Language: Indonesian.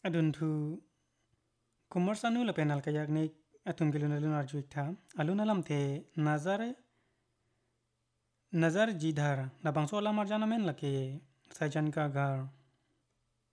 Adun tu kumar sanu la penal kayak ni atun gilun alun arjuik tha alun alam te nazar jidhar la bangso alam arjana men la ke sajan ka gar